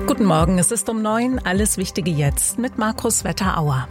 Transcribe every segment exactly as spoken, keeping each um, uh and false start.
Guten Morgen, es ist um neun, alles Wichtige jetzt mit Markus Wetterauer.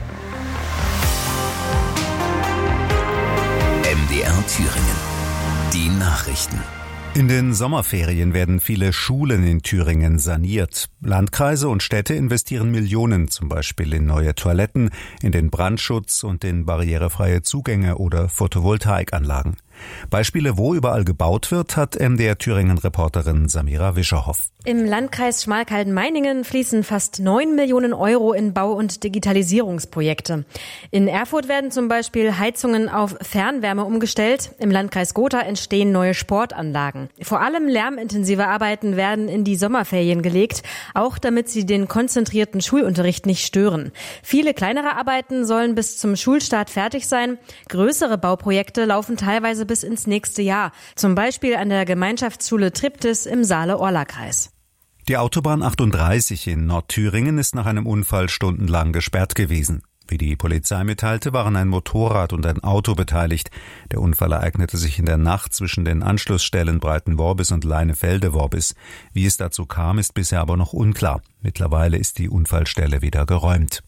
M D R Thüringen. Die Nachrichten. In den Sommerferien werden viele Schulen in Thüringen saniert. Landkreise und Städte investieren Millionen, zum Beispiel in neue Toiletten, in den Brandschutz und in barrierefreie Zugänge oder Photovoltaikanlagen. Beispiele, wo überall gebaut wird, hat M D R Thüringen-Reporterin Samira Wischerhoff. Im Landkreis Schmalkalden-Meiningen fließen fast neun Millionen Euro in Bau- und Digitalisierungsprojekte. In Erfurt werden zum Beispiel Heizungen auf Fernwärme umgestellt. Im Landkreis Gotha entstehen neue Sportanlagen. Vor allem lärmintensive Arbeiten werden in die Sommerferien gelegt, auch damit sie den konzentrierten Schulunterricht nicht stören. Viele kleinere Arbeiten sollen bis zum Schulstart fertig sein. Größere Bauprojekte laufen teilweise bis ins nächste Jahr. Zum Beispiel an der Gemeinschaftsschule Triptis im Saale-Orla-Kreis. Die Autobahn achtunddreißig in Nordthüringen ist nach einem Unfall stundenlang gesperrt gewesen. Wie die Polizei mitteilte, waren ein Motorrad und ein Auto beteiligt. Der Unfall ereignete sich in der Nacht zwischen den Anschlussstellen Breitenworbis und Leinefelde-Worbis. Wie es dazu kam, ist bisher aber noch unklar. Mittlerweile ist die Unfallstelle wieder geräumt.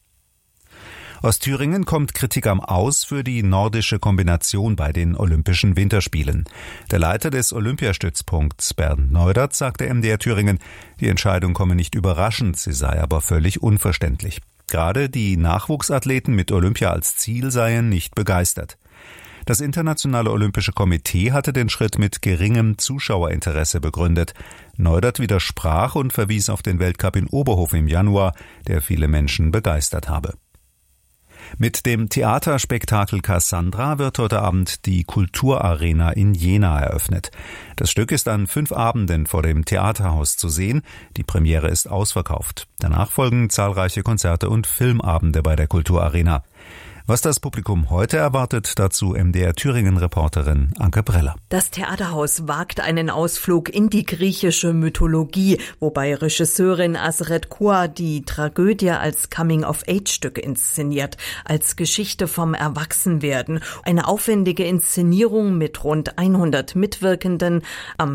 Aus Thüringen kommt Kritik am Aus für die nordische Kombination bei den Olympischen Winterspielen. Der Leiter des Olympiastützpunkts, Bernd Neudert, sagte M D R Thüringen, die Entscheidung komme nicht überraschend, sie sei aber völlig unverständlich. Gerade die Nachwuchsathleten mit Olympia als Ziel seien nicht begeistert. Das Internationale Olympische Komitee hatte den Schritt mit geringem Zuschauerinteresse begründet. Neudert widersprach und verwies auf den Weltcup in Oberhof im Januar, der viele Menschen begeistert habe. Mit dem Theaterspektakel Cassandra wird heute Abend die Kulturarena in Jena eröffnet. Das Stück ist an fünf Abenden vor dem Theaterhaus zu sehen. Die Premiere ist ausverkauft. Danach folgen zahlreiche Konzerte und Filmabende bei der Kulturarena. Was das Publikum heute erwartet, dazu M D R Thüringen-Reporterin Anke Breller. Das Theaterhaus wagt einen Ausflug in die griechische Mythologie, wobei Regisseurin Asret Kua die Tragödie als Coming-of-Age-Stück inszeniert, als Geschichte vom Erwachsenwerden. Eine aufwendige Inszenierung mit rund hundert Mitwirkenden. Am